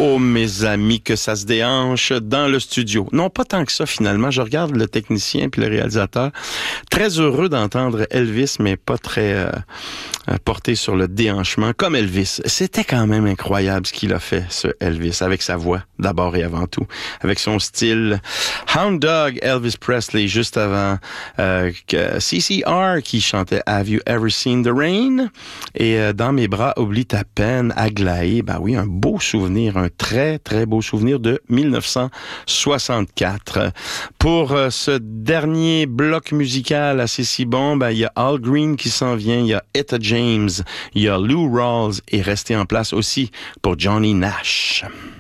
Oh, mes amis, que ça se déhanche dans le studio. Non, pas tant que ça, finalement. Je regarde le technicien puis le réalisateur. Très heureux d'entendre Elvis, mais pas très porté sur le déhanchement, comme Elvis. C'était quand même incroyable ce qu'il a fait, ce Elvis, avec sa voix, d'abord et avant tout, avec son style. Hound Dog, Elvis Presley, juste avant CCR, qui chantait Have You Ever Seen the Rain? Et Dans mes bras, Oublie ta peine, Aglaé. Ben oui, un beau souvenir, un très, très beau souvenir de 1964. Pour ce dernier bloc musical assez si bon, ben, il y a Al Green qui s'en vient, il y a Etta James, il y a Lou Rawls et resté en place aussi pour Johnny Nash.